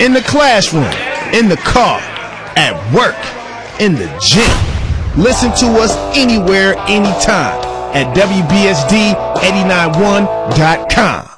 in the classroom, in the car, at work, in the gym. Listen to us anywhere, anytime at WBSD891.com.